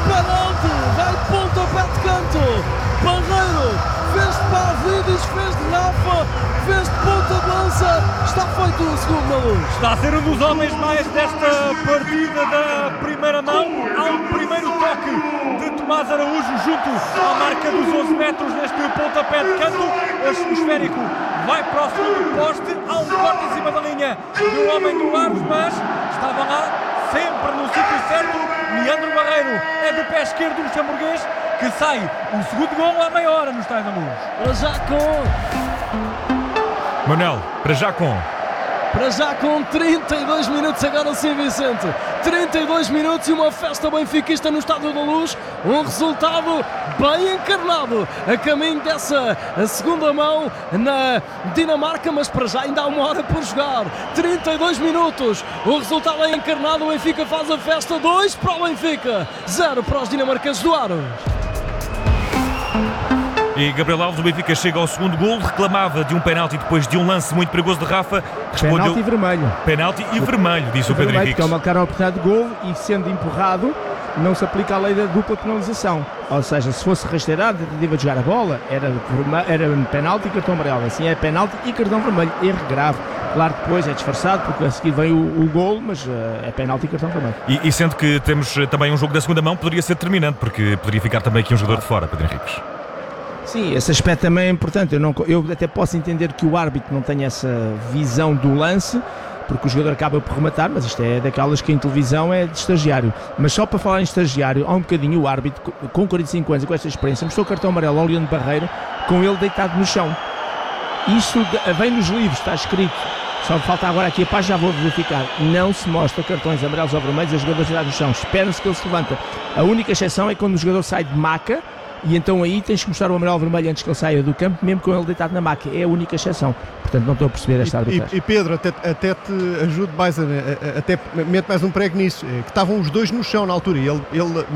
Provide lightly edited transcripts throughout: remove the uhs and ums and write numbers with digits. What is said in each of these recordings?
penalti, vai pontapé de canto. Barreiro fez de Pavlidis, fez de Rafa, fez de ponta de lança. Está feito o segundo na Luz. Está a ser um dos homens mais desta partida da primeira mão. Há um primeiro toque de Tomás Araújo junto à marca dos 11 metros neste pontapé de canto. O esférico vai para o segundo poste. Há um corte em cima da linha do homem do Aros, mas estava lá sempre no sítio certo. Leandro Barreiro é de pé esquerdo, um luxemburguês, que sai o segundo gol à meia hora no Estádio da Luz. Para já com... Manuel, para já com 32 minutos agora sim, Vicente. 32 minutos e uma festa benfiquista no Estádio da Luz. Um resultado bem encarnado a caminho dessa segunda mão na Dinamarca, mas para já ainda há uma hora por jogar. 32 minutos, o resultado é encarnado. O Benfica faz a festa. 2 para o Benfica, 0 para os dinamarqueses do Aros. E Gabriel Alves, o Benfica chega ao segundo golo, reclamava de um penalti depois de um lance muito perigoso de Rafa. Respondeu... Penalti e vermelho. Penalti e vermelho, disse o Pedro Henrique. Porque é uma clara oportunidade de golo e sendo empurrado não se aplica a lei da dupla penalização. Ou seja, se fosse rasteirado, tentativa de jogar a bola, era penalti e cartão amarelo. Assim é penalti e cartão vermelho. Erro grave. Claro que depois é disfarçado porque a seguir vem o golo, mas é penalti e cartão vermelho. E sendo que temos também um jogo da segunda mão, poderia ser determinante, porque poderia ficar também aqui um jogador de fora, Pedro Henriques. Sim, esse aspecto também é importante. Eu até posso entender que o árbitro não tenha essa visão do lance, porque o jogador acaba por rematar, mas isto é daquelas que em televisão é de estagiário. Mas só para falar em estagiário, há um bocadinho o árbitro, com 45 anos e com esta experiência, mostrou o cartão amarelo ao Leandro Barreiro, com ele deitado no chão. Isso vem nos livros, está escrito. Só falta agora aqui a página, já vou verificar. Não se mostra cartões amarelos ou vermelhos a jogadores deitados no chão. Espera-se que ele se levanta. A única exceção é quando o jogador sai de maca, e então aí tens que mostrar o amarelo vermelho antes que ele saia do campo, mesmo com ele deitado na maca. É a única exceção. Portanto, não estou a perceber esta arbitragem. E Pedro, até te ajudo mais, até mete mais um prego nisso, que estavam os dois no chão na altura e ele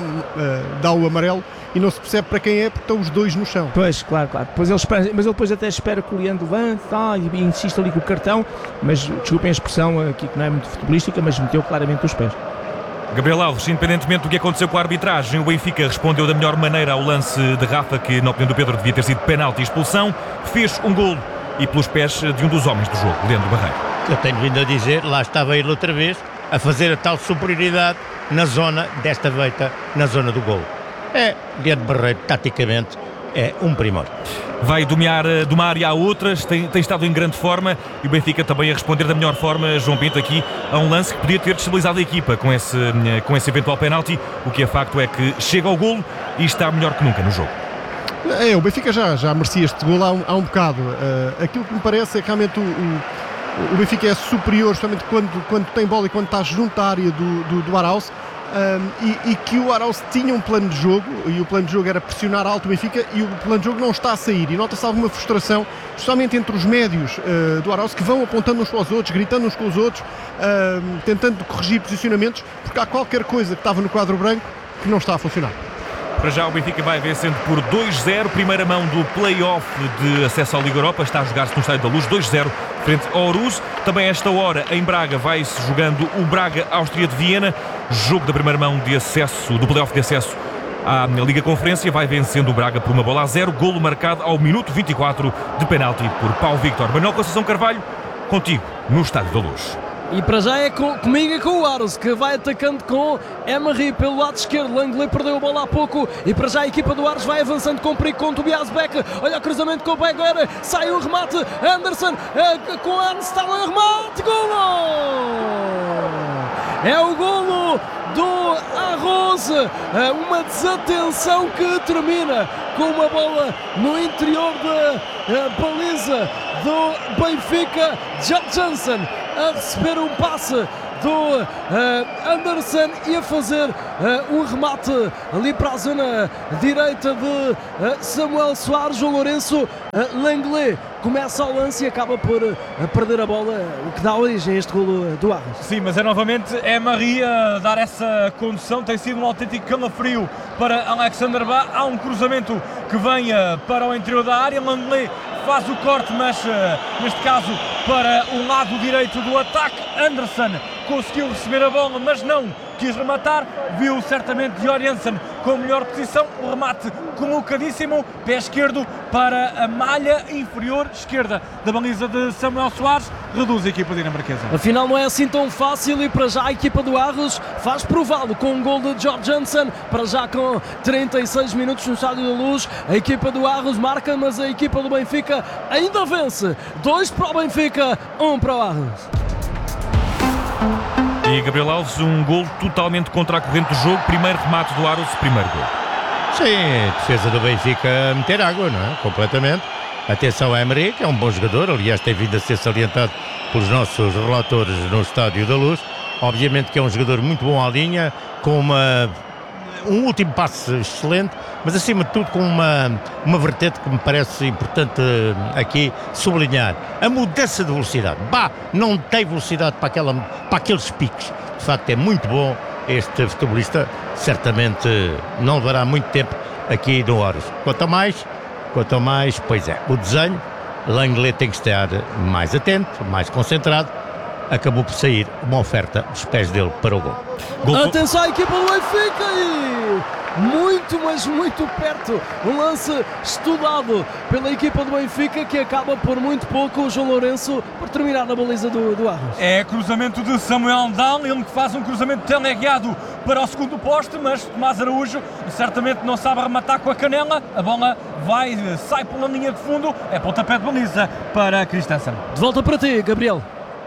dá o amarelo e não se percebe para quem é, porque estão os dois no chão. Pois, claro. Depois ele espera, mas ele depois até espera que o Leandro levante e insiste ali com o cartão, mas desculpem a expressão aqui que não é muito futebolística, mas meteu claramente os pés. Gabriel Alves, independentemente do que aconteceu com a arbitragem, o Benfica respondeu da melhor maneira ao lance de Rafa, que na opinião do Pedro devia ter sido penalti e expulsão, fez um golo e pelos pés de um dos homens do jogo, Leandro Barreiro. Eu tenho vindo a dizer, lá estava ele outra vez, a fazer a tal superioridade na zona, desta feita, na zona do golo. Leandro Barreiro, taticamente, é um primor. Vai dominar de uma área à outra, tem estado em grande forma e o Benfica também a responder da melhor forma, João Pinto, aqui a um lance que podia ter destabilizado a equipa com esse eventual penalti. O que é facto é que chega ao golo e está melhor que nunca no jogo. O Benfica já merecia este golo há um bocado. Aquilo que me parece é que realmente o Benfica é superior, justamente quando tem bola e quando está junto à área do Arauz. E que o Arauz tinha um plano de jogo e o plano de jogo era pressionar alto o Benfica e o plano de jogo não está a sair e nota-se alguma frustração, especialmente entre os médios do Arauz, que vão apontando uns para os outros, gritando uns com os outros, tentando corrigir posicionamentos, porque há qualquer coisa que estava no quadro branco que não está a funcionar. Para já o Benfica vai vencendo por 2-0, primeira mão do play-off de acesso à Liga Europa, está a jogar-se no Estádio da Luz, 2-0 frente ao Oruz. Também a esta hora em Braga vai-se jogando o Braga-Áustria de Viena, jogo da primeira mão de acesso, do play-off de acesso à Liga Conferência, vai vencendo o Braga por 1-0, golo marcado ao minuto 24 de penalti por Paulo Victor. Manuel Conceição Carvalho, contigo no Estádio da Luz. E para já é comigo e com o Aros, que vai atacando com Emery pelo lado esquerdo. Langley perdeu a bola há pouco e para já a equipa do Aros vai avançando com perigo com Tobias Beck. Olha o cruzamento com o Beguer, sai o remate, Anderson com Arnstad, o remate, golo! É o golo do Arroz, uma desatenção que termina com uma bola no interior da baliza do Benfica. John Johnson a receber um passe do Anderson e a fazer um remate ali para a zona direita de Samuel Soares. João Lourenço, Langley começa o lance e acaba por perder a bola, o que dá origem a este golo do Arros. Sim, mas novamente Maria a dar essa condução, tem sido um autêntico calafrio para Alexander Bá. Há um cruzamento que vem para o interior da área, Langley faz o corte, mas neste caso para o lado direito do ataque. Anderson conseguiu receber a bola, mas não quis rematar. Viu certamente Jorgensen com a melhor posição, o remate colocadíssimo, pé esquerdo para a malha inferior esquerda da baliza de Samuel Soares, reduz a equipa dinamarquesa. Afinal não é assim tão fácil e para já a equipa do Aarhus faz prová-lo com um gol de Jorgensen, para já com 36 minutos no Estádio da Luz. A equipa do Aarhus marca, mas a equipa do Benfica ainda vence. 2 para o Benfica, 1 para o Aarhus. E Gabriel Alves, um gol totalmente contra a corrente do jogo. Primeiro remate do Aarhus, primeiro gol. Sim, a defesa do Benfica a meter água, não é? Completamente. Atenção a Emery, que é um bom jogador, aliás tem vindo a ser salientado pelos nossos relatores no Estádio da Luz. Obviamente que é um jogador muito bom à linha, com um último passe excelente, mas acima de tudo com uma vertente que me parece importante aqui sublinhar. A mudança de velocidade. Não tem velocidade para aqueles piques. De facto é muito bom este futebolista, certamente não levará muito tempo aqui no Aarhus. Quanto a mais, pois é, o desenho, Langley tem que estar mais atento, mais concentrado. Acabou por sair uma oferta dos pés dele para o gol. Atenção à equipa do Benfica e muito, mas muito perto. Um lance estudado pela equipa do Benfica que acaba por muito pouco o João Lourenço por terminar na baliza do Aarhus. É cruzamento de Samuel Dahl, ele que faz um cruzamento teleguiado para o segundo poste, mas Tomás Araújo certamente não sabe rematar com a canela. A bola sai pela linha de fundo, é pontapé de baliza para Christensen. De volta para ti, Gabriel.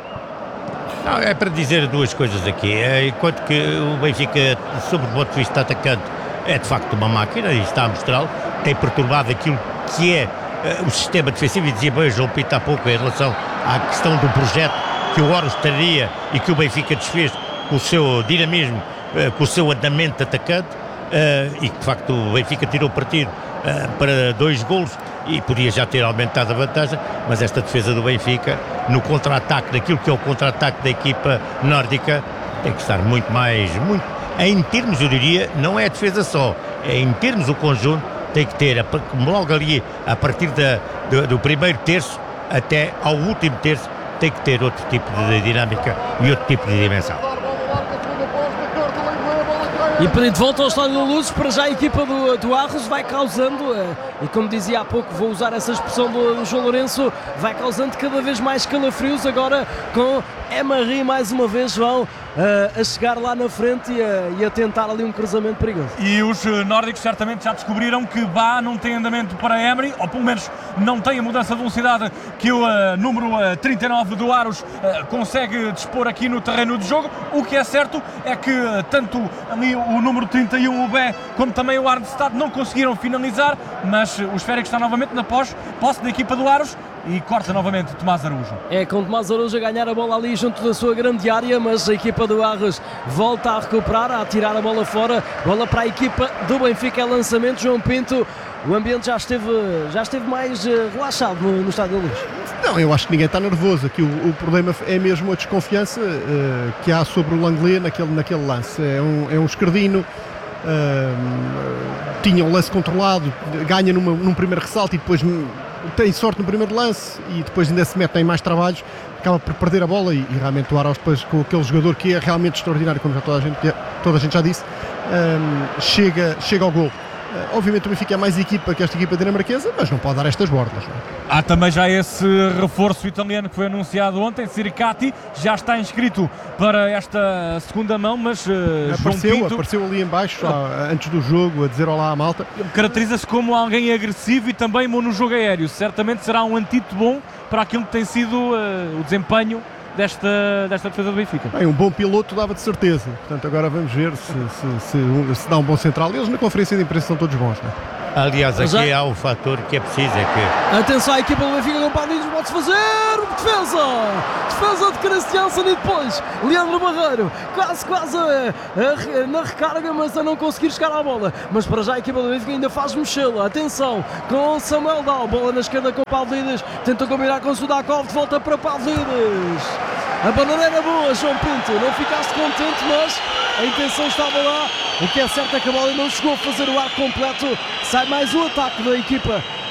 Não, é para dizer duas coisas aqui. Enquanto que o Benfica, sob o ponto de vista atacante, é de facto uma máquina e está a mostrá-lo, tem perturbado aquilo que é o sistema defensivo, e dizia bem João Pinto há pouco em relação à questão do projeto que o Aarhus teria e que o Benfica desfez com o seu dinamismo, com o seu andamento atacante, e que de facto o Benfica tirou partido para 2 golos e podia já ter aumentado a vantagem, mas esta defesa do Benfica no contra-ataque, daquilo que é o contra-ataque da equipa nórdica, tem que estar muito em termos, eu diria, não é a defesa só, é em termos o conjunto, tem que ter logo ali a partir do primeiro terço até ao último terço, tem que ter outro tipo de dinâmica e outro tipo de dimensão. E de volta ao Estádio da Luz, para já a equipa do Aarhus vai causando, e como dizia há pouco, vou usar essa expressão do João Lourenço, vai causando cada vez mais calafrios, agora com Emery mais uma vez vão a chegar lá na frente e a tentar ali um cruzamento perigoso. E os nórdicos certamente já descobriram que não tem andamento para Emery, ou pelo menos não tem a mudança de velocidade que o número 39 do Aarhus consegue dispor aqui no terreno de jogo. O que é certo é que tanto ali o número 31, o Bé, como também o Arnstad não conseguiram finalizar, mas o esférico está novamente na posse da equipa do Aarhus. E corta novamente Tomás Araújo. É com Tomás Araújo a ganhar a bola ali junto da sua grande área, mas a equipa do Aarhus volta a recuperar, a tirar a bola fora. Bola para a equipa do Benfica, é lançamento. João Pinto, o ambiente já esteve mais relaxado no Estádio da Luz. Não, eu acho que ninguém está nervoso. Aqui o problema é mesmo a desconfiança que há sobre o Langley naquele lance. É um esquerdino. Tinha um lance controlado, ganha num primeiro ressalto e depois tem sorte no primeiro lance e depois ainda se mete em mais trabalhos, acaba por perder a bola e realmente o Aarhus depois com aquele jogador que é realmente extraordinário, como já toda a gente já disse, chega ao gol. Obviamente o Benfica é mais equipa que esta equipa dinamarquesa, mas não pode dar estas bordas, não é? Há também já esse reforço italiano que foi anunciado ontem, Siricati, já está inscrito para esta segunda mão, mas apareceu ali em baixo, antes do jogo, a dizer olá à malta. Caracteriza-se como alguém agressivo e também bom no jogo aéreo, certamente será um antídoto bom para aquilo que tem sido o desempenho desta defesa do Benfica. Bem, um bom piloto dava de certeza, portanto agora vamos ver se dá um bom central. Eles na conferência de imprensa são todos bons, não é? Aliás, aqui há um fator que é preciso, é que... Atenção à equipa do Benfica com Paulinhos, pode-se fazer defesa de Christiansen e depois Leandro Barreiro, quase na recarga, mas a não conseguir chegar à bola, mas para já a equipa do Benfica ainda faz mexê-la. Atenção com Samuel Dahl, bola na esquerda com Pavlidis, tenta combinar com Sudakov, de volta para Pavlidis. A banana era boa, João Pinto, não ficaste contente, mas a intenção estava lá. O que é certo é que a bola não chegou a fazer o arco completo. Sai mais um ataque da equipa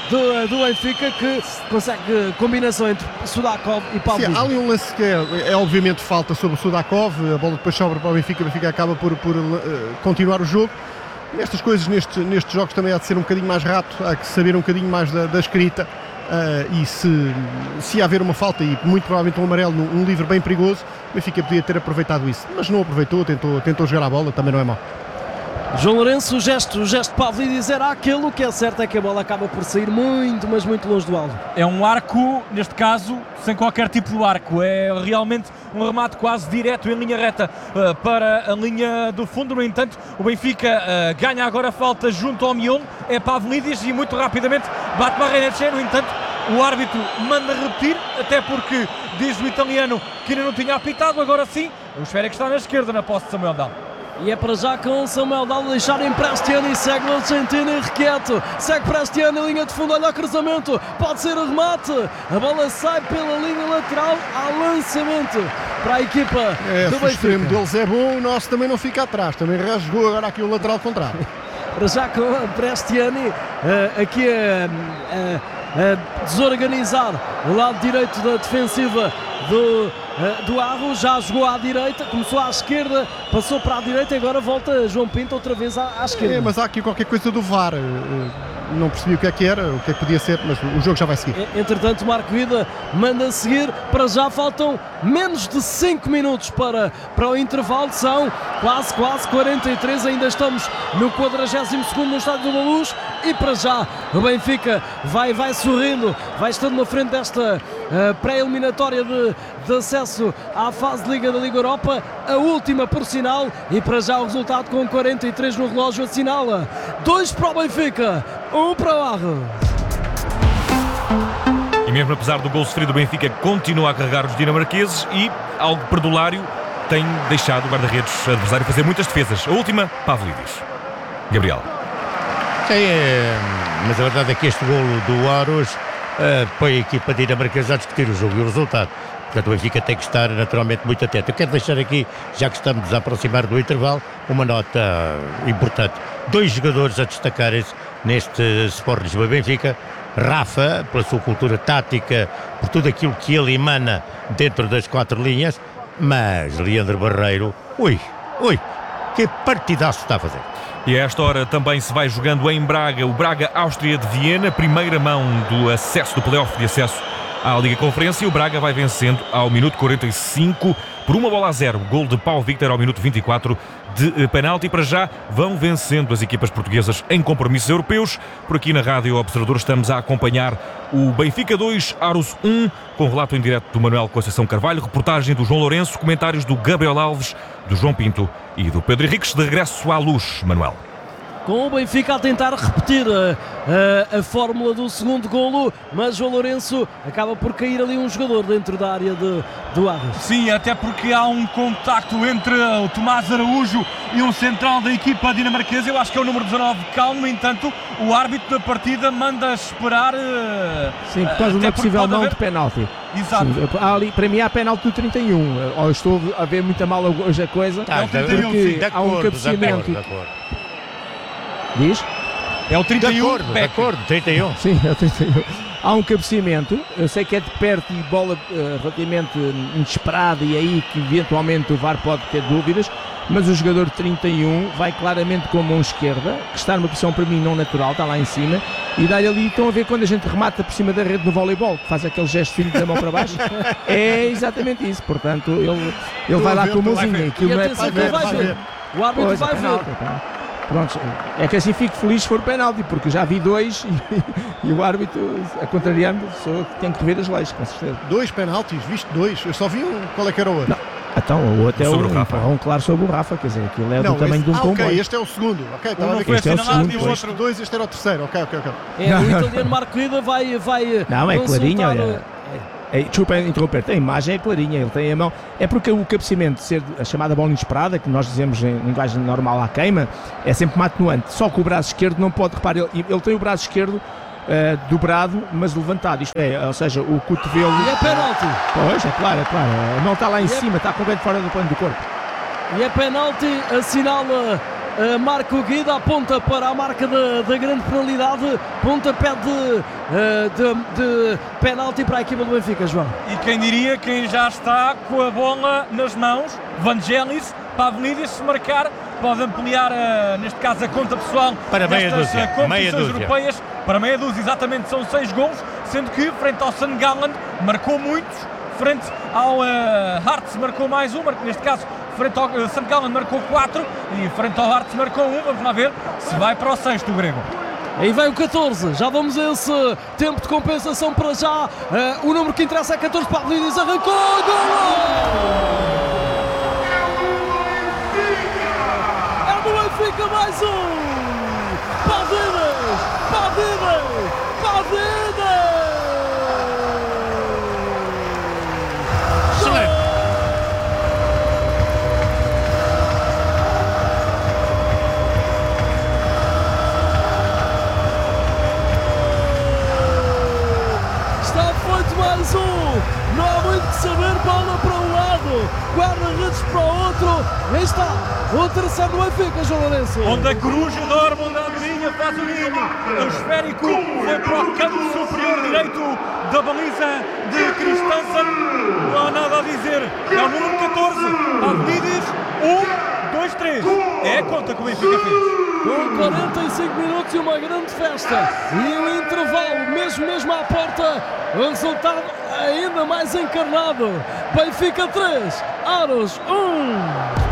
do Benfica, que consegue combinação entre Sudakov e Sim, Pavlidis. há ali um lance que é obviamente falta sobre o Sudakov, a bola depois sobra para o Benfica acaba por continuar o jogo. Nestas coisas, nestes jogos também há de ser um bocadinho mais rápido, há que saber um bocadinho mais da escrita, e se haver uma falta e muito provavelmente um amarelo num livre bem perigoso, o Benfica podia ter aproveitado isso, mas não aproveitou, tentou jogar a bola, também não é mau. João Lourenço, o gesto de Pavlidis era aquele. O que é certo é que a bola acaba por sair muito, mas muito longe do alvo. É um arco, neste caso, sem qualquer tipo de arco. É realmente um remate quase direto em linha reta para a linha do fundo. No entanto, o Benfica ganha agora falta junto ao miolo. É Pavlidis e muito rapidamente bate Barrenetxea. No entanto, o árbitro manda repetir, até porque diz o italiano que ainda não tinha apitado. Agora sim, o esférico está na esquerda, na posse de Samuel Dal. E é para já com Samuel Dal deixar em Prestiani, segue o Argentino e Requieto, segue Prestiani, linha de fundo, olha o cruzamento, pode ser o remate, a bola sai pela linha lateral, há lançamento para a equipa do Benfica. O extremo deles é bom, o nosso também não fica atrás, também rasgou agora aqui o lateral contrário. Para já com Prestiani, aqui a desorganizar o lado direito da defensiva do Arro. Já jogou à direita, começou à esquerda, passou para a direita e agora volta João Pinto outra vez à esquerda. Mas há aqui qualquer coisa do VAR, não percebi o que era, o que é que podia ser, mas o jogo já vai seguir. Entretanto, Marco Vida manda seguir. Para já faltam menos de 5 minutos para o intervalo, são quase 43, ainda estamos no 42º no Estádio da Luz, e para já o Benfica vai sorrindo, vai estando na frente desta pré-eliminatória de acesso à fase de Liga da Liga Europa, a última por sinal, e para já o resultado com 43 no relógio assinala 2 para o Benfica, 1 para o Arro. E mesmo apesar do gol sofrido, o Benfica continua a carregar os dinamarqueses e, algo perdulário, tem deixado o guarda-redes adversário fazer muitas defesas. A última, Pavlidis. Gabriel. Sim, mas a verdade é que este golo do Aros põe a equipa dinamarquesa a discutir o jogo e o resultado. Portanto, o Benfica tem que estar naturalmente muito atento. Eu quero deixar aqui, já que estamos a aproximar do intervalo, uma nota importante. 2 jogadores a destacarem-se neste Sport Lisboa Benfica. Rafa, pela sua cultura tática, por tudo aquilo que ele emana dentro das 4 linhas, mas Leandro Barreiro, ui, que partidaço está a fazer. E a esta hora também se vai jogando em Braga, o Braga Áustria de Viena, primeira mão do acesso, do play-off de acesso à Liga Conferência. O Braga vai vencendo ao minuto 45 por 1-0, gol de Paulo Victor ao minuto 24 de penalti. Para já vão vencendo as equipas portuguesas em compromissos europeus. Por aqui na Rádio Observador estamos a acompanhar o Benfica 2, Aros 1, com relato em direto do Manuel Conceição Carvalho, reportagem do João Lourenço, comentários do Gabriel Alves, do João Pinto e do Pedro Henriques. De regresso à luz, Manuel. Com o Benfica a tentar repetir a fórmula do segundo golo, mas João Lourenço acaba por cair ali um jogador dentro da área do Arros. Sim, até porque há um contacto entre o Tomás Araújo e um central da equipa dinamarquesa, eu acho que é o número 19, Calmo. No entanto, o árbitro da partida manda esperar. Sim, por causa de uma possível mão de penalti. Exato. Sim, ali, para mim há penalti do 31. Estou a ver muito mal hoje a coisa, porque há um cabeceamento. Diz? É o 31. De acordo, 31. Sim, é o 31. Há um cabeceamento, eu sei que é de perto e bola relativamente inesperada, e aí que eventualmente o VAR pode ter dúvidas, mas o jogador 31 vai claramente com a mão esquerda, que está numa posição para mim não natural, está lá em cima, e dá-lhe ali. Estão a ver quando a gente remata por cima da rede no voleibol, que faz aquele gesto filho da mão para baixo? É exatamente isso, portanto ele vai lá com a mãozinha. E atenção que ele vai ver. O árbitro vai ver. Pronto, é que assim fico feliz se for penalti, porque já vi 2 e o árbitro, a contrariando, sou eu que tenho que ver as leis, com certeza. 2 penaltis, viste 2, eu só vi qual é que era o outro. Não. Então, o outro é o Rafa. Claro sobre o Rafa, quer dizer, aquilo é do tamanho de um comboio. Ok, este é o segundo. Okay, este é o segundo. Este 2, este era o terceiro. Ok. É, o italiano Marco Vida vai não, é clarinho, olha. Desculpa interromper, a imagem é clarinha, ele tem a mão. É porque o cabeceamento, ser a chamada bola inesperada, que nós dizemos em linguagem normal à queima, é sempre uma atenuante. Só que o braço esquerdo não pode, repare, ele tem o braço esquerdo dobrado, mas levantado. Isto é, ou seja, o cotovelo. E é penalti. Pois, é claro. A mão está lá em cima, está completamente fora do plano do corpo. E é penalti, assinala Marco Guida, aponta para a marca da grande penalidade, pontapé de penalti para a equipa do Benfica, João. E quem diria, quem já está com a bola nas mãos, Vangelis, Pavlidis, se marcar, pode ampliar, neste caso, a conta pessoal para destas competições europeias. Para meia dúzia, exatamente, são 6 gols, sendo que, frente ao St. Gallen, marcou muitos, frente ao Hearts marcou mais um, neste caso, frente ao St. Gallen marcou 4 e frente ao Hearts marcou 1, vamos lá ver se vai para o sexto o grego. Aí vai o 14, já vamos a esse tempo de compensação para já, o número que interessa é 14, Pavlidis arrancou, gol! Fica mais um! Pavlidis! Pavlidis! Pavlidis! Excelente! Está feito mais um! Não há muito que saber, bola para um lado, guarda-redes para o outro, aí está! O terceiro do Benfica, João Lourenço. Onde a coruja dorme, onde a abelhinha faz o ninho. O esférico foi para o canto superior direito da baliza de Christensen. Não há nada a dizer. É o número 14. Pavlidis, 1, 2, 3. É a conta que o Benfica fez. Com 45 minutos e uma grande festa. E o intervalo, mesmo à porta, o resultado ainda mais encarnado. Benfica 3, Aros 1.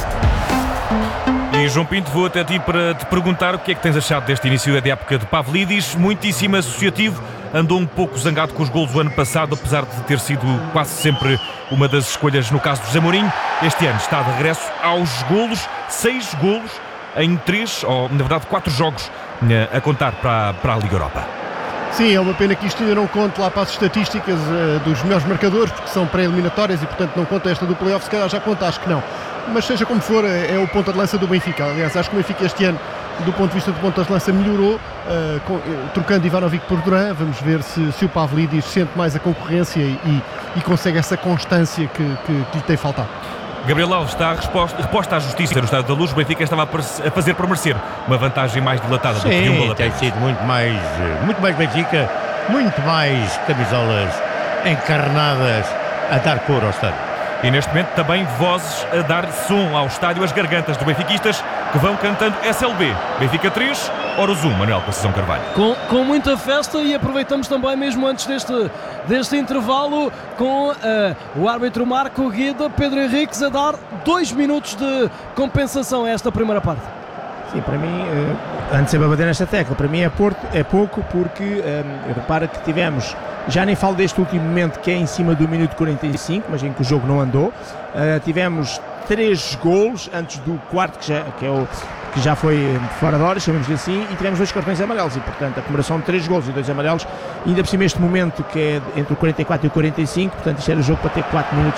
E João Pinto, vou até ti para te perguntar o que é que tens achado deste início da época de Pavlidis, muitíssimo associativo, andou um pouco zangado com os golos do ano passado, apesar de ter sido quase sempre uma das escolhas no caso do José Mourinho. Este ano está de regresso aos golos, 6 golos em 3, ou na verdade 4 jogos a contar para a Liga Europa. Sim, é uma pena que isto ainda não conte lá para as estatísticas dos melhores marcadores, porque são pré-eliminatórias e portanto não conta esta do playoff, se calhar já conta, acho que não. Mas seja como for, é o ponta de lança do Benfica. Aliás, acho que o Benfica este ano, do ponto de vista de pontas de lança, melhorou, trocando Ivanovic por Duran. Vamos ver se o Pavlidis sente mais a concorrência e consegue essa constância que lhe tem faltado. Gabriel Alves está resposta à justiça no Estádio da Luz. O Benfica estava a fazer para merecer uma vantagem mais dilatada do que um gol a tem sido muito mais Benfica, muito mais camisolas encarnadas a dar cor ao estádio. E neste momento também vozes a dar som ao estádio, as gargantas dos benfiquistas que vão cantando SLB. Benfica 3, Oros 1, Manuel Conceição Carvalho. Com muita festa, e aproveitamos também mesmo antes deste intervalo com o árbitro Marco Guida, Pedro Henriques, a dar 2 minutos de compensação a esta primeira parte. Sim, para mim, antes de bater nesta tecla, para mim é pouco, porque repara que tivemos, já nem falo deste último momento que é em cima do minuto 45, mas em que o jogo não andou, tivemos 3 golos antes do quarto, que já foi fora de horas, chamamos-lhe assim, e tivemos 2 cartões amarelos, e portanto a comemoração de 3 golos e 2 amarelos, ainda por cima este momento que é entre o 44 e o 45, portanto isto era o jogo para ter 4 minutos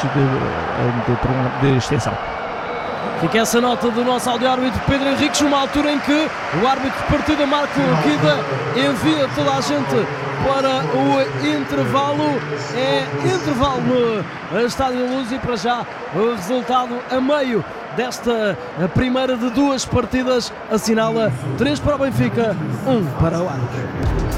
de extensão. Fica essa nota do nosso áudio-árbitro Pedro Henriques, numa altura em que o árbitro de partida Marco Guida envia toda a gente para o intervalo. É intervalo no Estádio da Luz, e para já o resultado a meio desta primeira de 2 partidas assinala 3 para o Benfica, 1 para o Aros.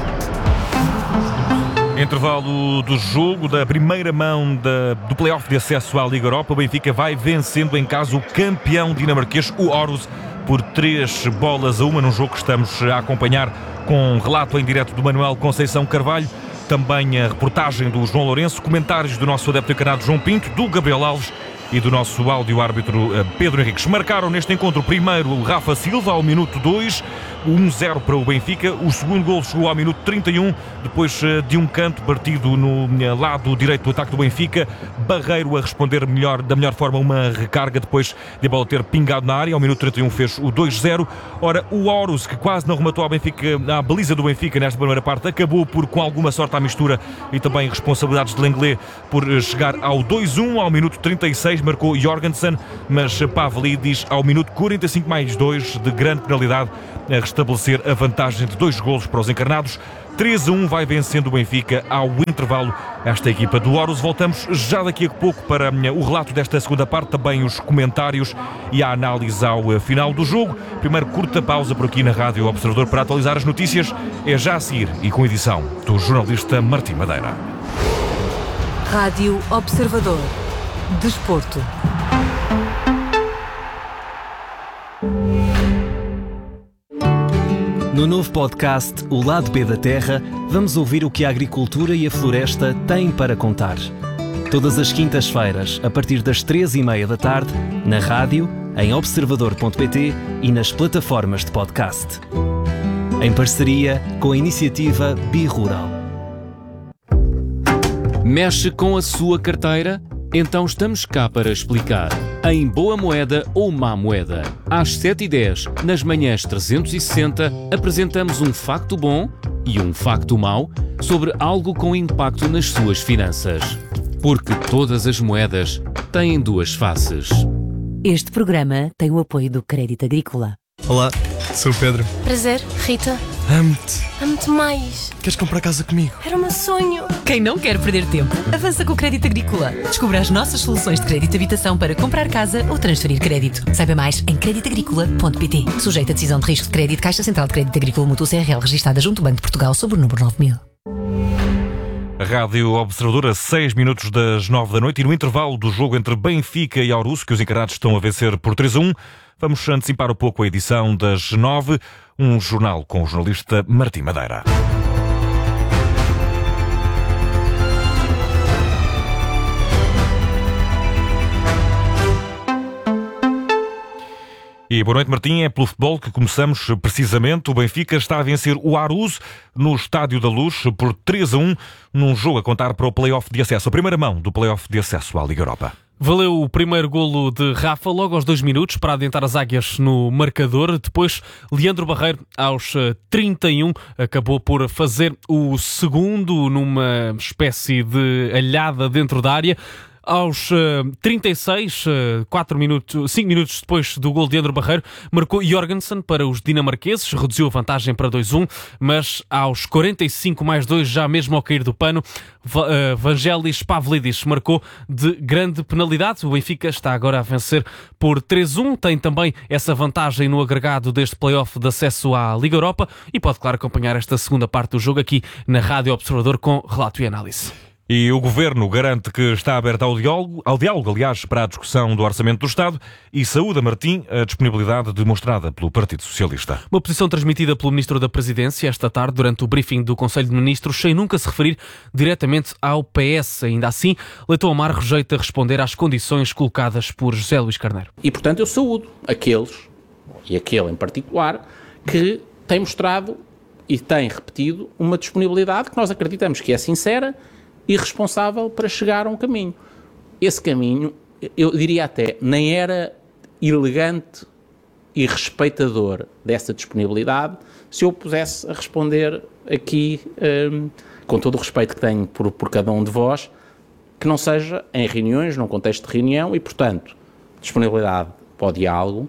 Intervalo do jogo da primeira mão do play-off de acesso à Liga Europa. O Benfica vai vencendo em casa o campeão dinamarquês, o Aros, por 3-1, num jogo que estamos a acompanhar com um relato em direto do Manuel Conceição Carvalho, também a reportagem do João Lourenço, comentários do nosso adepto encarnado João Pinto, do Gabriel Alves e do nosso áudio-árbitro Pedro Henriques. Marcaram neste encontro primeiro o Rafa Silva ao minuto 2, 1-0 para o Benfica. O segundo gol chegou ao minuto 31, depois de um canto partido no lado direito do ataque do Benfica. Barreiro a responder da melhor forma uma recarga depois de a bola ter pingado na área. Ao minuto 31 fez o 2-0. Ora, o Aros, que quase não rematou à baliza do Benfica nesta primeira parte, acabou por, com alguma sorte à mistura e também responsabilidades de Lenglet, por chegar ao 2-1. Ao minuto 36 marcou Jorgensen, mas Pavlidis ao minuto 45 mais 2 de grande penalidade restabelecer a vantagem de 2 golos para os encarnados. 3-1 vai vencendo o Benfica ao intervalo esta equipa do Aarhus. Voltamos já daqui a pouco para o relato desta segunda parte, também os comentários e a análise ao final do jogo. Primeiro, curta pausa por aqui na Rádio Observador para atualizar as notícias. É já a seguir e com edição do jornalista Martim Madeira. Rádio Observador. Desporto. No novo podcast O Lado B da Terra, vamos ouvir o que a agricultura e a floresta têm para contar. Todas as quintas-feiras, a partir das 3h30 da tarde, na rádio, em observador.pt e nas plataformas de podcast. Em parceria com a iniciativa Birural. Mexe com a sua carteira? Então estamos cá para explicar. Em Boa Moeda ou Má Moeda. Às 7h10, nas manhãs 360, apresentamos um facto bom e um facto mau sobre algo com impacto nas suas finanças. Porque todas as moedas têm 2 faces. Este programa tem o apoio do Crédito Agrícola. Olá, sou o Pedro. Prazer, Rita. Amo-te. Amo-te mais. Queres comprar casa comigo? Era o meu sonho. Quem não quer perder tempo, avança com o Crédito Agrícola. Descubra as nossas soluções de crédito de habitação para comprar casa ou transferir crédito. Saiba mais em creditagricola.pt. Sujeito a decisão de risco de crédito, Caixa Central de Crédito Agrícola Mútuo CRL, registada junto ao Banco de Portugal sob o número 9000. Rádio Observador a 6 minutos das 9 da noite e no intervalo do jogo entre Benfica e Aarhus, que os encarnados estão a vencer por 3-1, vamos antecipar um pouco a edição das 9, um jornal com o jornalista Martim Madeira. E boa noite, Martim. É pelo futebol que começamos precisamente. O Benfica está a vencer o Aarhus no Estádio da Luz por 3-1, num jogo a contar para o play-off de acesso, a primeira mão do play-off de acesso à Liga Europa. Valeu o primeiro golo de Rafa logo aos 2 minutos para adiantar as águias no marcador. Depois, Leandro Barreiro, aos 31, acabou por fazer o segundo numa espécie de alhada dentro da área. Aos 36, 5 minutos depois do gol de Leandro Barreiro, marcou Jorgensen para os dinamarqueses, reduziu a vantagem para 2-1, mas aos 45+2, já mesmo ao cair do pano, Vangelis Pavlidis marcou de grande penalidade. O Benfica está agora a vencer por 3-1, tem também essa vantagem no agregado deste play-off de acesso à Liga Europa e pode, claro, acompanhar esta segunda parte do jogo aqui na Rádio Observador com relato e análise. E o Governo garante que está aberto ao diálogo, aliás, para a discussão do Orçamento do Estado e saúda, Martim, a disponibilidade demonstrada pelo Partido Socialista. Uma posição transmitida pelo Ministro da Presidência esta tarde durante o briefing do Conselho de Ministros, sem nunca se referir diretamente ao PS. Ainda assim, Leitão Amar rejeita responder às condições colocadas por José Luís Carneiro. E, portanto, eu saúdo aqueles, e aquele em particular, que tem mostrado e tem repetido uma disponibilidade que nós acreditamos que é sincera e responsável para chegar a um caminho. Esse caminho, eu diria até, nem era elegante e respeitador dessa disponibilidade se eu pusesse a responder aqui, com todo o respeito que tenho por cada um de vós, que não seja em reuniões, num contexto de reunião e, portanto, disponibilidade para o diálogo,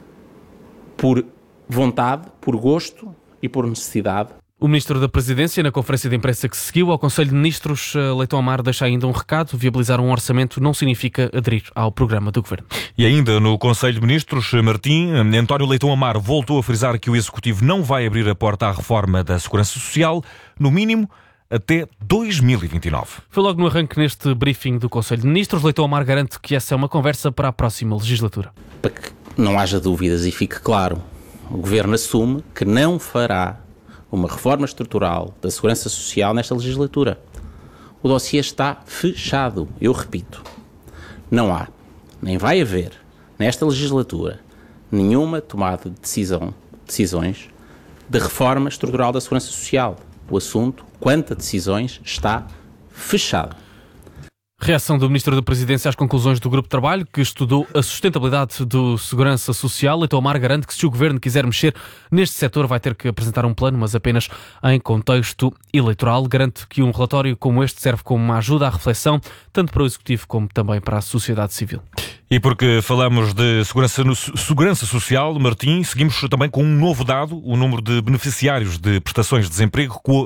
por vontade, por gosto e por necessidade. O Ministro da Presidência, na conferência de imprensa que se seguiu ao Conselho de Ministros, Leitão Amar deixa ainda um recado: viabilizar um orçamento não significa aderir ao programa do Governo. E ainda no Conselho de Ministros, Martim, António Leitão Amar voltou a frisar que o Executivo não vai abrir a porta à reforma da Segurança Social, no mínimo até 2029. Foi logo no arranque neste briefing do Conselho de Ministros. Leitão Amar garante que essa é uma conversa para a próxima legislatura. Para que não haja dúvidas e fique claro, o Governo assume que não fará uma reforma estrutural da Segurança Social nesta legislatura. O dossiê está fechado. Eu repito, não há, nem vai haver, nesta legislatura, nenhuma tomada de decisões de reforma estrutural da Segurança Social. O assunto, quanto a decisões, está fechado. Reação do Ministro da Presidência às conclusões do Grupo de Trabalho que estudou a sustentabilidade do Segurança Social. Leitão Amar garante que se o Governo quiser mexer neste setor vai ter que apresentar um plano, mas apenas em contexto eleitoral. Garante que um relatório como este serve como uma ajuda à reflexão, tanto para o Executivo como também para a sociedade civil. E porque falamos de segurança social, Martim, seguimos também com um novo dado. O número de beneficiários de prestações de desemprego recuou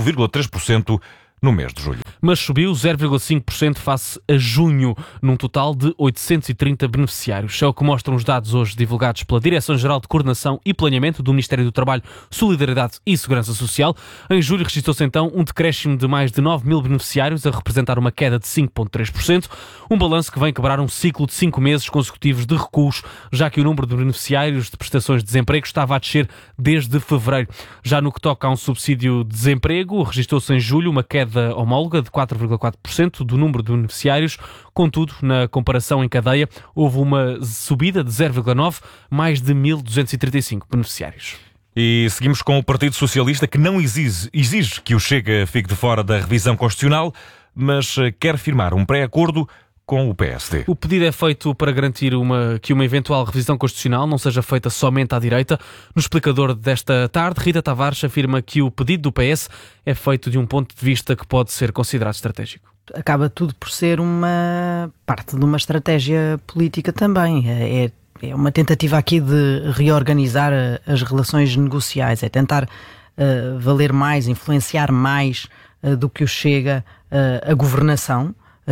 5,3% no mês de julho. Mas subiu 0,5% face a junho, num total de 830 beneficiários. É o que mostram os dados hoje divulgados pela Direção-Geral de Coordenação e Planeamento do Ministério do Trabalho, Solidariedade e Segurança Social. Em julho registrou-se então um decréscimo de mais de 9 mil beneficiários, a representar uma queda de 5,3%. Um balanço que vem quebrar um ciclo de 5 meses consecutivos de recuos, já que o número de beneficiários de prestações de desemprego estava a descer desde fevereiro. Já no que toca a um subsídio de desemprego, registrou-se em julho uma queda homóloga de 4,4% do número de beneficiários. Contudo, na comparação em cadeia, houve uma subida de 0,9%, mais de 1.235 beneficiários. E seguimos com o Partido Socialista, que não exige que o Chega fique de fora da revisão constitucional, mas quer firmar um pré-acordo com o PSD. O pedido é feito para garantir que uma eventual revisão constitucional não seja feita somente à direita. No explicador desta tarde, Rita Tavares afirma que o pedido do PS é feito de um ponto de vista que pode ser considerado estratégico. Acaba tudo por ser uma parte de uma estratégia política também. É uma tentativa aqui de reorganizar as relações negociais, é tentar valer mais, influenciar mais do que o Chega a governação.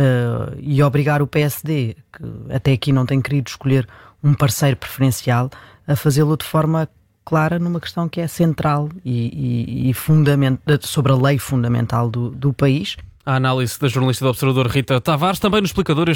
E obrigar o PSD, que até aqui não tem querido escolher um parceiro preferencial, a fazê-lo de forma clara numa questão que é central e sobre a lei fundamental do país. A análise da jornalista do Observador Rita Tavares. Também no explicador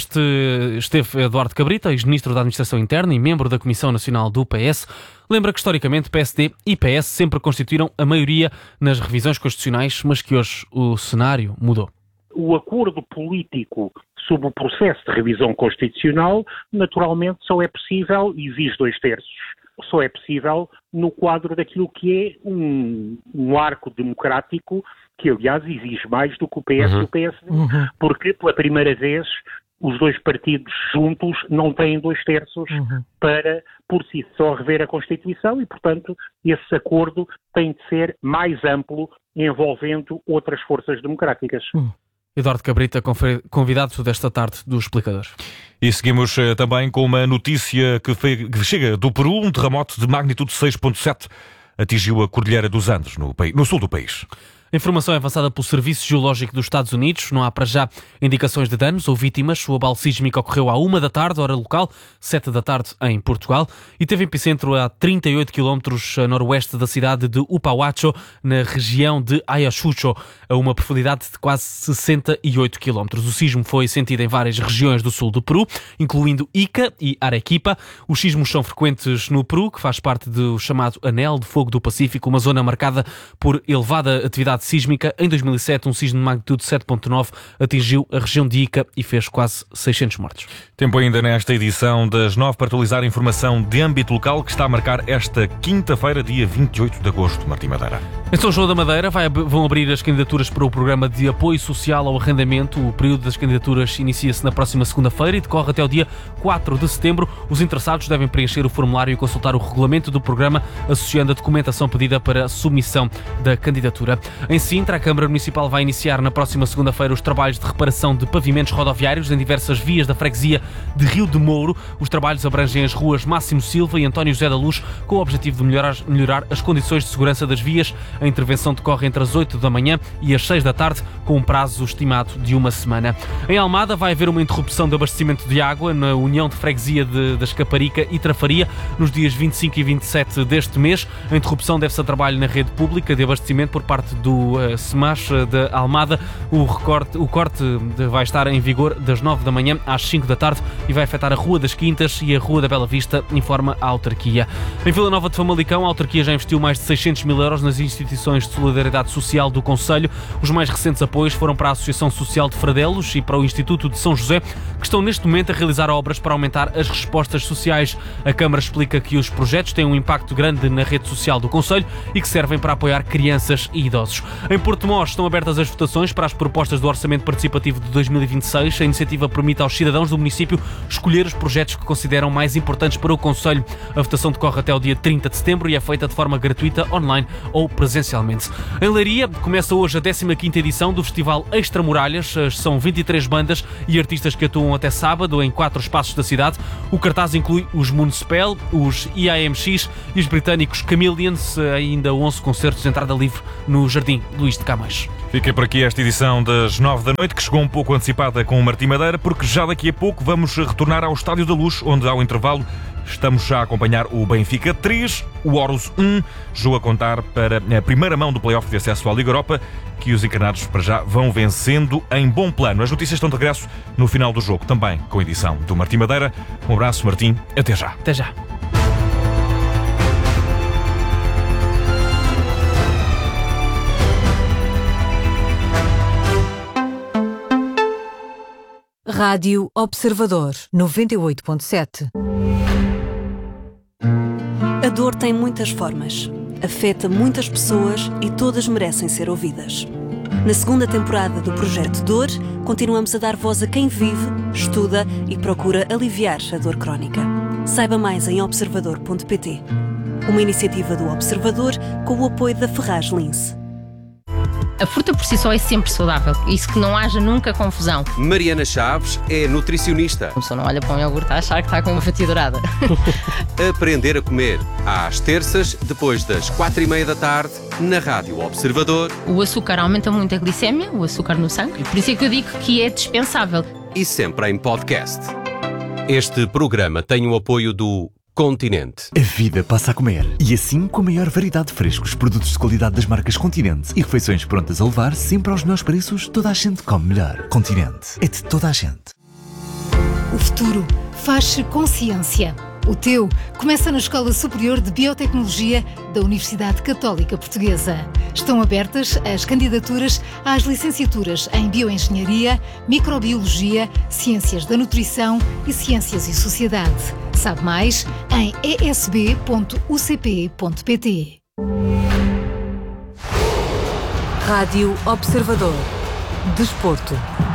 esteve Eduardo Cabrita, ex-ministro da Administração Interna e membro da Comissão Nacional do PS. Lembra que historicamente PSD e PS sempre constituíram a maioria nas revisões constitucionais, mas que hoje o cenário mudou. O acordo político sobre o processo de revisão constitucional, naturalmente, só é possível, e exige 2/3, só é possível no quadro daquilo que é um arco democrático que, aliás, exige mais do que o PS e o PSD, porque, pela primeira vez, os dois partidos juntos não têm 2/3 para, por si só, rever a Constituição e, portanto, esse acordo tem de ser mais amplo, envolvendo outras forças democráticas. Eduardo Cabrita, convidado desta tarde do Explicador. E seguimos também com uma notícia que chega do Peru. Um terremoto de magnitude 6,7 atingiu a Cordilheira dos Andes, no sul do país. A informação é avançada pelo Serviço Geológico dos Estados Unidos. Não há para já indicações de danos ou vítimas. O abalo sísmico ocorreu à 1 da tarde, hora local, 7 da tarde em Portugal, e teve epicentro a 38 km a noroeste da cidade de Upahuacho, na região de Ayacucho, a uma profundidade de quase 68 km. O sismo foi sentido em várias regiões do sul do Peru, incluindo Ica e Arequipa. Os sismos são frequentes no Peru, que faz parte do chamado Anel de Fogo do Pacífico, uma zona marcada por elevada atividade sísmica. Em 2007, um sismo de magnitude 7,9 atingiu a região de Ica e fez quase 600 mortos. Tempo ainda nesta edição das 9 para atualizar a informação de âmbito local que está a marcar esta quinta-feira, dia 28 de agosto. Martim Madeira. Em São João da Madeira vão abrir as candidaturas para o programa de apoio social ao arrendamento. O período das candidaturas inicia-se na próxima segunda-feira e decorre até o dia 4 de setembro. Os interessados devem preencher o formulário e consultar o regulamento do programa, associando a documentação pedida para a submissão da candidatura. Em Sintra, a Câmara Municipal vai iniciar na próxima segunda-feira os trabalhos de reparação de pavimentos rodoviários em diversas vias da freguesia de Rio de Mouro. Os trabalhos abrangem as ruas Máximo Silva e António José da Luz, com o objetivo de melhorar as condições de segurança das vias. A intervenção decorre entre as 8 da manhã e as 6 da tarde, com um prazo estimado de uma semana. Em Almada vai haver uma interrupção de abastecimento de água na União de Freguesia da Escaparica e Trafaria nos dias 25 e 27 deste mês. A interrupção deve-se a trabalho na rede pública de abastecimento por parte do SEMAS de Almada. O corte vai estar em vigor das 9 da manhã às 5 da tarde e vai afetar a Rua das Quintas e a Rua da Bela Vista, informa a autarquia. Em Vila Nova de Famalicão, a autarquia já investiu mais de 600 mil euros nas instituições de solidariedade social do concelho. Os mais recentes apoios foram para a Associação Social de Fradelos e para o Instituto de São José, que estão neste momento a realizar obras para aumentar as respostas sociais. A Câmara explica que os projetos têm um impacto grande na rede social do concelho e que servem para apoiar crianças e idosos. Em Portimós estão abertas as votações para as propostas do Orçamento Participativo de 2026. A iniciativa permite aos cidadãos do município escolher os projetos que consideram mais importantes para o concelho. A votação decorre até o dia 30 de setembro e é feita de forma gratuita, online ou presencialmente. Em Leiria começa hoje a 15ª edição do Festival Extramuralhas. São 23 bandas e artistas que atuam até sábado em 4 espaços da cidade. O cartaz inclui os Municipal, os IAMX e os britânicos Chameleons, ainda 11 concertos de entrada livre no Jardim Luís de Camões. Fica por aqui esta edição das 9 da noite, que chegou um pouco antecipada com o Martim Madeira, porque já daqui a pouco vamos retornar ao Estádio da Luz, onde ao intervalo estamos já a acompanhar o Benfica 3, o Orus 1, jogo a contar para a primeira mão do play-off de acesso à Liga Europa, que os encarnados para já vão vencendo em bom plano. As notícias estão de regresso no final do jogo, também com a edição do Martim Madeira. Um abraço, Martim, até já. Até já. Rádio Observador 98.7. A dor tem muitas formas, afeta muitas pessoas e todas merecem ser ouvidas. Na segunda temporada do Projeto Dor, continuamos a dar voz a quem vive, estuda e procura aliviar a dor crónica. Saiba mais em observador.pt. Uma iniciativa do Observador com o apoio da Ferraz Lince. A fruta por si só é sempre saudável, isso que não haja nunca confusão. Mariana Chaves é nutricionista. A pessoa não olha para um iogurte a achar que está com uma fatia dourada. Aprender a comer, às terças, depois das 4:30 da tarde, na Rádio Observador. O açúcar aumenta muito a glicémia, o açúcar no sangue, por isso é que eu digo que é dispensável. E sempre em podcast. Este programa tem o apoio do Continente. A vida passa a comer. E assim, com a maior variedade de frescos, produtos de qualidade das marcas Continente e refeições prontas a levar, sempre aos melhores preços, toda a gente come melhor. Continente. É de toda a gente. O futuro faz-se com ciência. O teu começa na Escola Superior de Biotecnologia da Universidade Católica Portuguesa. Estão abertas as candidaturas às licenciaturas em Bioengenharia, Microbiologia, Ciências da Nutrição e Ciências e Sociedade. Sabe mais em esb.ucp.pt. Rádio Observador. Desporto.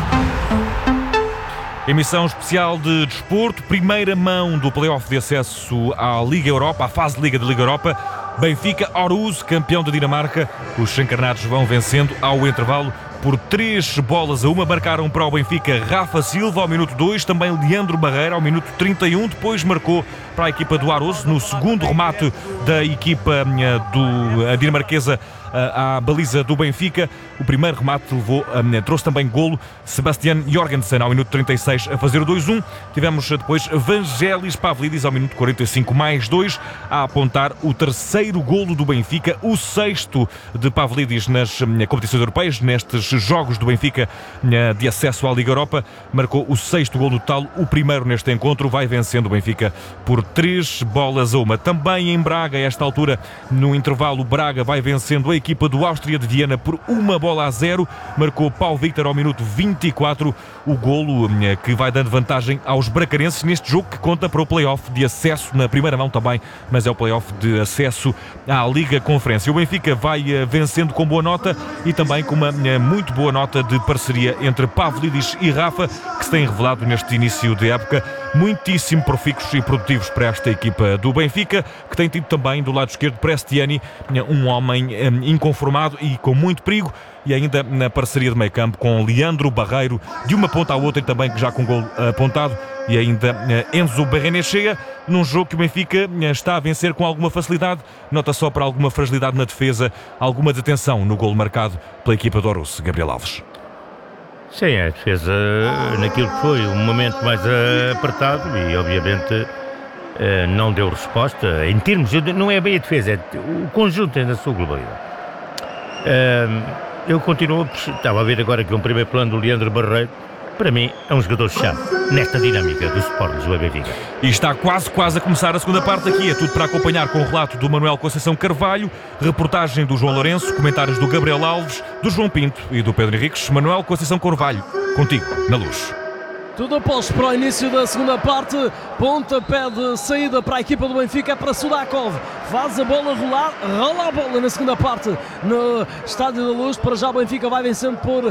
Emissão especial de desporto, primeira mão do play-off de acesso à Liga Europa, à fase de Liga da Liga Europa. Benfica, Aarhus, campeão da Dinamarca. Os encarnados vão vencendo ao intervalo por 3-1. Marcaram para o Benfica Rafa Silva ao minuto 2, também Leandro Barreira ao minuto 31. Depois marcou para a equipa do Aarhus no segundo remate da equipa dinamarquesa à baliza do Benfica. O primeiro remate trouxe também golo. Sebastian Jorgensen ao minuto 36 a fazer o 2-1. Tivemos depois Vangelis Pavlidis ao minuto 45 mais 2 a apontar o terceiro golo do Benfica, o sexto de Pavlidis nas competições europeias, nestes jogos do Benfica de acesso à Liga Europa. Marcou o sexto golo total, o primeiro neste encontro. Vai vencendo o Benfica por 3-1. Também em Braga, a esta altura, no intervalo, Braga vai vencendo a equipa do Áustria de Viena por 1-0. Marcou Paulo Victor ao minuto 24 o golo que vai dando vantagem aos bracarenses neste jogo que conta para o play-off de acesso na primeira mão também, mas é o play-off de acesso à Liga Conferência. O Benfica vai vencendo com boa nota e também com uma muito boa nota de parceria entre Pavlidis e Rafa, que se tem revelado neste início de época muitíssimo profícuos e produtivos para esta equipa do Benfica, que tem tido também do lado esquerdo Prestiani, um homem inconformado e com muito perigo, e ainda na parceria de meio campo com Leandro Barreiro, de uma ponta à outra e também já com gol apontado, e ainda Enzo Barrenechea, num jogo que o Benfica está a vencer com alguma facilidade. Nota só para alguma fragilidade na defesa, alguma detenção no golo marcado pela equipa do Aarhus. Gabriel Alves. Sim, a defesa naquilo que foi um momento mais apertado e obviamente não deu resposta. Em termos, não é bem a defesa, é o conjunto na sua globalidade. Eu continuo, estava a ver agora aqui um primeiro plano do Leandro Barreiro. Para mim é um jogador-chave nesta dinâmica do Sporting do Benfica. E está quase a começar a segunda parte aqui. É tudo para acompanhar com o relato do Manuel Conceição Carvalho, reportagem do João Lourenço, comentários do Gabriel Alves, do João Pinto e do Pedro Henriques. Manuel Conceição Carvalho, contigo, na Luz. Tudo após para o início da segunda parte. Pontapé de saída para a equipa do Benfica, é para Sudakov. faz a bola rolar, rola a bola na segunda parte no Estádio da Luz. Para já o Benfica vai vencendo por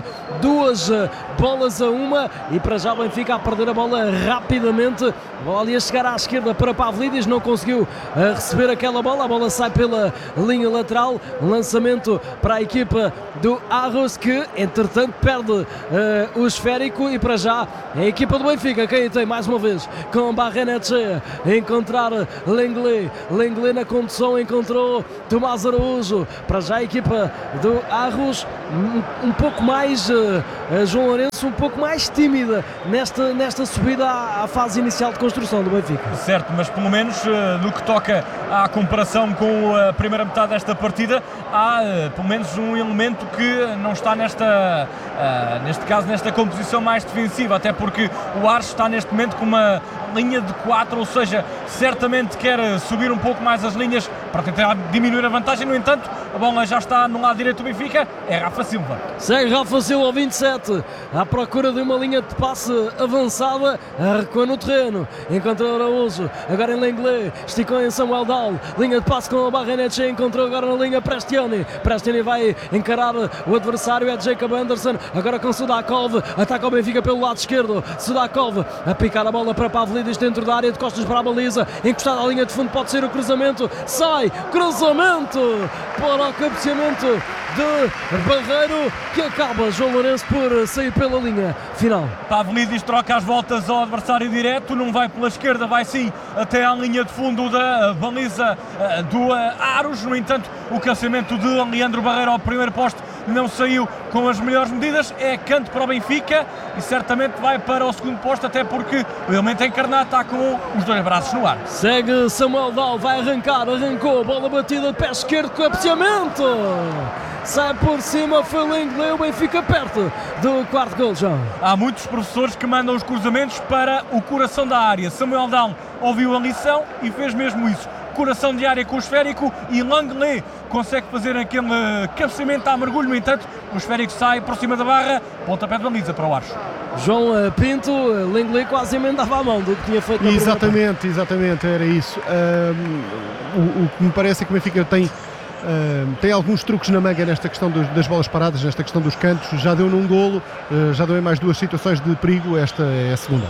2-1 e para já o Benfica a perder a bola rapidamente. A bola ia chegar à esquerda para Pavlidis, não conseguiu receber aquela bola, a bola sai pela linha lateral, lançamento para a equipa do Arros, que entretanto perde o esférico, e para já a equipa do Benfica quem tem mais uma vez com Barrenetxea encontrar Lenglet na condução, encontrou Tomás Araújo. Para já a equipa do Arros um pouco mais João Lourenço, um pouco mais tímida nesta subida à fase inicial de construção do Benfica. Certo, mas pelo menos no que toca à comparação com a primeira metade desta partida, há pelo menos um elemento que não está neste caso nesta composição mais defensiva, até porque o Ares está neste momento com uma linha de 4, ou seja, certamente quer subir um pouco mais as linhas para tentar diminuir a vantagem. No entanto, a bola já está no lado direito do Benfica, é Rafa Silva. Segue Rafa Silva ao 27, à procura de uma linha de passe avançada, recua no terreno, encontrou Araújo, agora em Lenglet, esticou em Samuel Dal, linha de passe com a Barrenetxea, encontrou agora na linha Prestiani vai encarar o adversário, é Jacob Anderson, agora com Sudakov, ataca o Benfica pelo lado esquerdo, Sudakov a picar a bola para Pavlidis dentro da área, de costas para a baliza, encostado à linha de fundo, pode ser o cruzamento, sai, cruzamento para o cabeceamento de Barreiro, que acaba João Lourenço por sair pela linha final. Pavlidis troca as voltas ao adversário direto, não vai pela esquerda, vai sim até à linha de fundo da baliza do Aros. No entanto, o cabeceamento de Leandro Barreiro ao primeiro poste não saiu com as melhores medidas, é canto para o Benfica e certamente vai para o segundo posto, até porque o elemento encarnado está com os dois braços no ar. Segue Samuel Dal, vai arrancou, bola batida de pé esquerdo, cabeceamento, sai por cima, foi Lenglet, o Benfica perto do quarto gol, João. Há muitos professores que mandam os cruzamentos para o coração da área. Samuel Dal ouviu a lição e fez mesmo isso. Coração de área com o esférico, e Lenglet consegue fazer aquele cabeceamento a mergulho. No entanto, o esférico sai por cima da barra, pontapé de baliza para o Aros. João Pinto, Lenglet quase emendava a mão do que tinha feito na Exatamente, era isso. O que me parece é que o Benfica tem alguns truques na manga nesta questão das bolas paradas, nesta questão dos cantos. Já deu num golo, já deu em mais duas situações de perigo, esta é a segunda.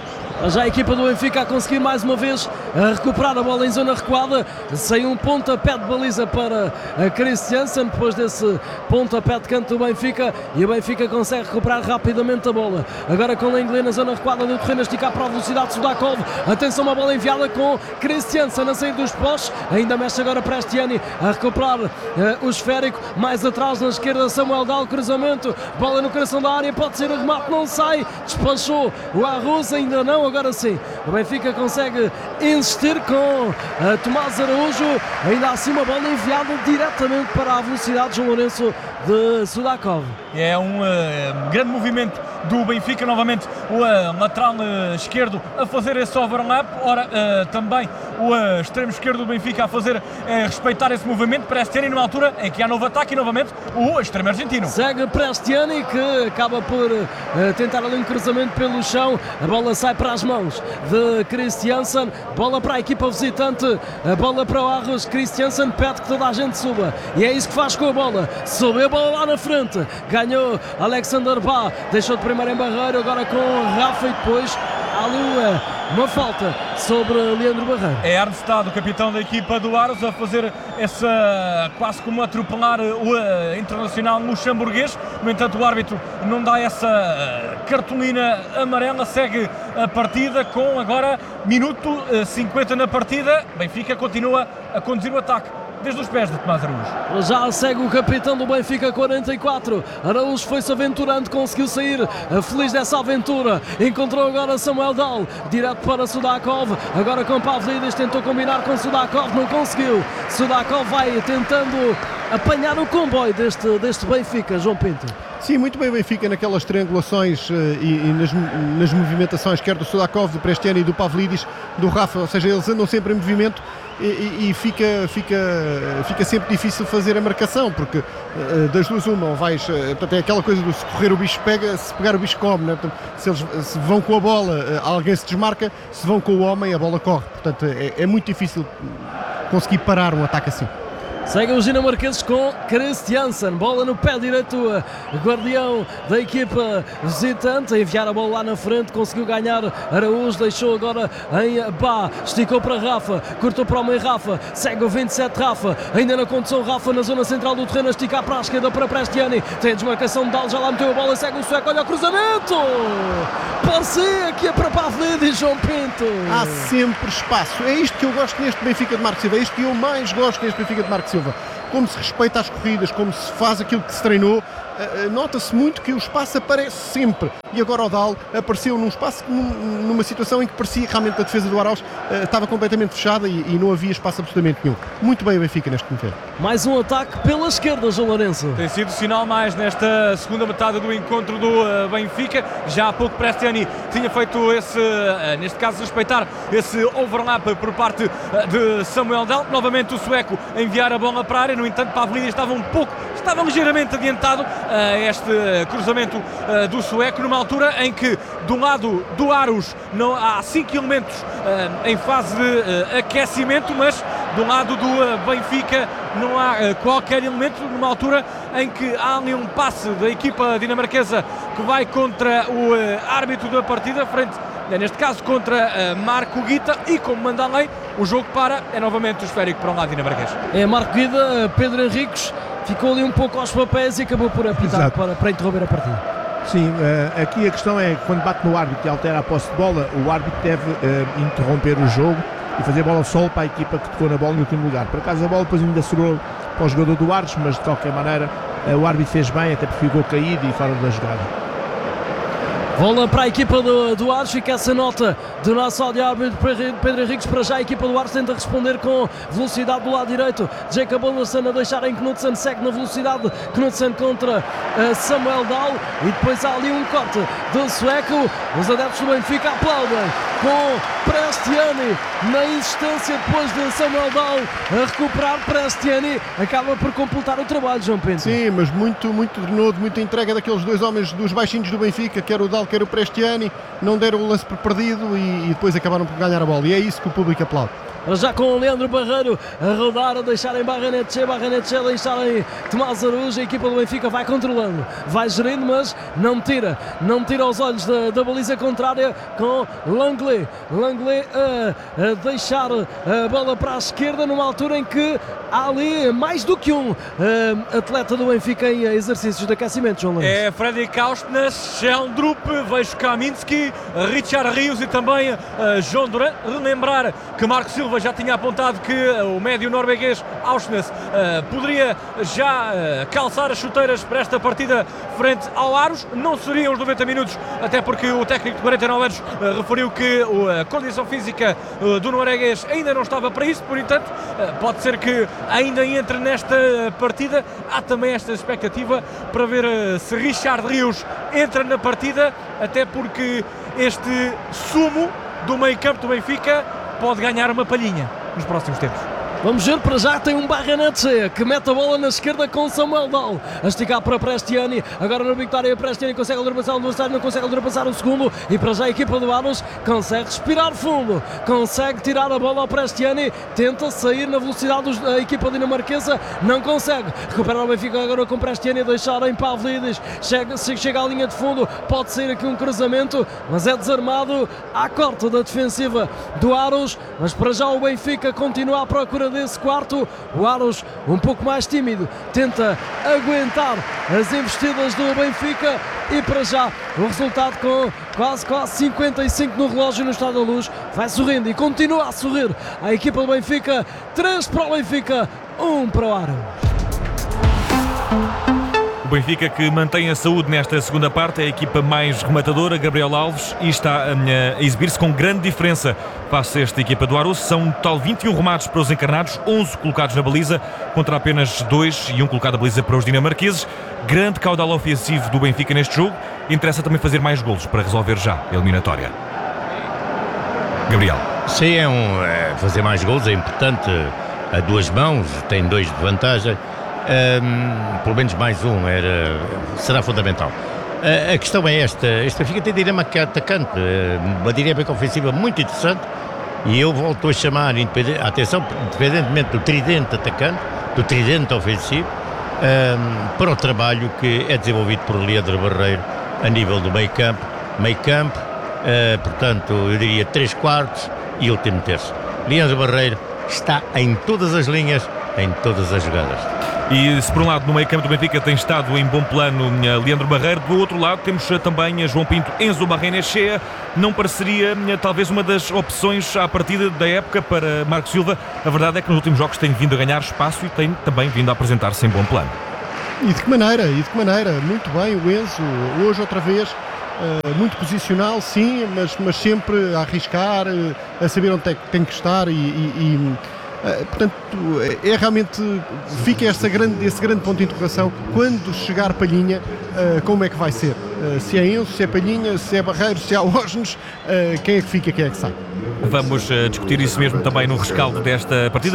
Já a equipa do Benfica a conseguir mais uma vez recuperar a bola em zona recuada, saiu um pontapé de baliza para a Christiansen depois desse pontapé de canto do Benfica, e o Benfica consegue recuperar rapidamente a bola, agora com Lenglet na zona recuada do terreno, a esticar para a velocidade de Sudakov, atenção, uma bola enviada com Christiansen a sair dos postos, ainda mexe agora Prestiani a recuperar o esférico, mais atrás na esquerda Samuel Dal, cruzamento, bola no coração da área, pode ser o remate, não sai, despachou o Arroz, ainda não, agora sim, o Benfica consegue insistir com Tomás Araújo, ainda assim uma bola enviada diretamente para a velocidade de João Lourenço de Sudakov. É um grande movimento do Benfica, novamente o lateral esquerdo a fazer esse overlap, ora também o extremo esquerdo do Benfica a fazer respeitar esse movimento. Prestiani numa altura em que há novo ataque e novamente o extremo argentino. Segue Prestiani, que acaba por tentar ali um cruzamento pelo chão, a bola sai para as mãos de Christiansen, bola para a equipa visitante, a bola para o Arros, Christiansen pede que toda a gente suba e é isso que faz com a bola, subiu a bola lá na frente, ganhou Alexander Bá, deixou de primeiro em Barreiro, agora com Rafa, e depois há ali uma falta sobre Leandro Barreiro. É Arnstad, o capitão da equipa do Aros, a fazer essa quase como atropelar o internacional luxemburguês. No entanto, o árbitro não dá essa cartolina amarela, segue a partida com agora minuto 50 na partida. Benfica continua a conduzir o ataque desde os pés de Tomás Araújo. Já segue o capitão do Benfica, 44. Araújo foi-se aventurando, conseguiu sair feliz dessa aventura. Encontrou agora Samuel Dal, direto para Sudakov. Agora com Pavlidis, tentou combinar com Sudakov, não conseguiu. Sudakov vai tentando apanhar o comboio deste Benfica, João Pinto. Sim, muito bem o Benfica naquelas triangulações e nas movimentações, quer do Sudakov, do Prestiani e do Pavlidis, do Rafa, ou seja, eles andam sempre em movimento e fica sempre difícil fazer a marcação, porque das duas uma, ou vais, portanto, é aquela coisa do se correr o bicho pega, se pegar o bicho come, né? Portanto, se vão com a bola, alguém se desmarca, se vão com o homem, a bola corre, portanto é muito difícil conseguir parar um ataque assim. Seguem os dinamarqueses com Christiansen, bola no pé direito, guardião da equipa visitante, a enviar a bola lá na frente, conseguiu ganhar Araújo, deixou agora em Bá, esticou para Rafa, cortou para o meio Rafa, segue o 27 Rafa, ainda na condução Rafa na zona central do terreno, a esticar para a esquerda para Prestiani, tem a desmarcação de Dal, já lá meteu a bola, segue o sueco, olha o cruzamento, parecia que é para Pavlidis, João Pinto. Há sempre espaço, é isto que eu gosto neste Benfica de Marco Silva, é isto que eu mais gosto neste Benfica de Marco Silva. Como se respeita as corridas, como se faz aquilo que se treinou, nota-se muito que o espaço aparece sempre. E agora o Dal apareceu num espaço, numa situação em que parecia realmente a defesa do Araújo estava completamente fechada e não havia espaço absolutamente nenhum. Muito bem o Benfica neste momento. Mais um ataque pela esquerda, João Lourenço. Tem sido sinal mais nesta segunda metade do encontro do Benfica. Já há pouco Prestiani tinha feito esse, neste caso, respeitar esse overlap por parte de Samuel Dal. Novamente o sueco a enviar a bola para a área. No entanto, Pavlidis estava ligeiramente adiantado a este cruzamento do sueco, numa altura em que do lado do Aarhus não há 5 elementos em fase de aquecimento, mas do lado do Benfica não há qualquer elemento, numa altura em que há ali um passe da equipa dinamarquesa que vai contra o árbitro da partida, frente, neste caso, contra Marco Guita, e como manda a lei, o jogo é novamente o esférico para um lado dinamarquês. É Marco Guita, Pedro Henriques ficou ali um pouco aos papéis e acabou por apitar para interromper a partida. Sim, aqui a questão é quando bate no árbitro e altera a posse de bola, o árbitro deve interromper o jogo e fazer bola sol para a equipa que tocou na bola no último lugar. Por acaso a bola depois ainda sobrou para o jogador do Aarhus, mas de qualquer maneira o árbitro fez bem, até porque ficou caído e fora da jogada. Bola para a equipa do Aarhus, fica essa nota do nosso árbitro Pedro Henriques. Para já a equipa do Aarhus tenta responder com velocidade do lado direito. Jacob Anderson a deixar em Knudsen, segue na velocidade Knudsen contra Samuel Dal, e depois há ali um corte do sueco. Os adeptos do Benfica aplaudem com Prestiani na insistência depois de Samuel Dal a recuperar. Prestiani acaba por completar o trabalho, João Pinto. Sim, mas muito denodo, muita entrega daqueles dois homens, dos baixinhos do Benfica, quer o Dal, quer o Prestiani, não deram o lance por perdido e depois acabaram por ganhar a bola, e é isso que o público aplaude. Já com o Leandro Barreiro a rodar, a deixar em Barrenetxe a deixar em Tomás Araújo. A equipa do Benfica vai controlando, vai gerindo, mas não tira os olhos da baliza contrária, com Langley a deixar a bola para a esquerda, numa altura em que há ali mais do que um atleta do Benfica em exercícios de aquecimento, João Lourenço. É Fredrik Kaustnes, Sheldrup, vejo Kaminski, Richard Rios e também João Duran. Relembrar que Marco Silva já tinha apontado que o médio norueguês Aursnes poderia já calçar as chuteiras para esta partida frente ao Aarhus. Não seriam os 90 minutos, até porque o técnico de 49 anos referiu que a condição física do norueguês ainda não estava para isso. Por entanto, pode ser que ainda entre nesta partida. Há também esta expectativa para ver se Richard Rios entra na partida, até porque este sumo do meio campo do Benfica pode ganhar uma palhinha nos próximos tempos. Vamos ver, para já tem um Barrenetxe que mete a bola na esquerda com Samuel Dal a esticar para Prestiani. Agora na vitória, Prestiani consegue ultrapassar o adversário, não consegue ultrapassar o segundo, e para já a equipa do Aarhus consegue respirar fundo, consegue tirar a bola ao Prestiani, tenta sair na velocidade da equipa dinamarquesa, não consegue. Recupera o Benfica agora com Prestiani a deixar em Pavlidis, chega à linha de fundo, pode sair aqui um cruzamento, mas é desarmado à corte da defensiva do Aarhus. Mas para já o Benfica continua à procura desse quarto. O Aarhus um pouco mais tímido, tenta aguentar as investidas do Benfica, e para já o resultado com quase 55 no relógio no Estádio da Luz vai sorrindo e continua a sorrir a equipa do Benfica. 3 para o Benfica, 1 para o Aarhus. O Benfica que mantém a saúde nesta segunda parte, é a equipa mais rematadora, Gabriel Alves, e está a exibir-se com grande diferença face a esta equipa do Aarhus. São um total 21 remates para os encarnados, 11 colocados na baliza, contra apenas 2 e 1 colocado na baliza para os dinamarqueses. Grande caudal ofensivo do Benfica neste jogo. Interessa também fazer mais golos para resolver já a eliminatória. Gabriel. Sim, fazer mais golos é importante a duas mãos, tem 2 de vantagem. Pelo menos mais um será fundamental. A questão é esta: este Benfica tem dinâmica atacante, uma dinâmica ofensiva muito interessante, E eu volto a chamar, atenção, independentemente do tridente atacante, do tridente ofensivo, para o trabalho que é desenvolvido por Leandro Barreiro a nível do meio campo, portanto, eu diria 3/4 e último terço. Leandro Barreiro está em todas as linhas, em todas as jogadas. E se por um lado no meio campo do Benfica tem estado em bom plano Leandro Barreiro, do outro lado temos também João Pinto, Enzo Barrenechea. Não pareceria talvez uma das opções à partida da época para Marco Silva? A verdade é que nos últimos jogos tem vindo a ganhar espaço e tem também vindo a apresentar-se em bom plano. E de que maneira? Muito bem o Enzo, hoje outra vez, muito posicional, sim, mas sempre a arriscar, a saber onde tem que estar portanto, é realmente, fica esse grande ponto de interrogação quando chegar Palhinha, como é que vai ser? Se é Enzo, se é Palhinha, se é Barreiro, se é Osnes, quem é que fica, quem é que sai? Vamos discutir isso mesmo também no rescaldo desta partida.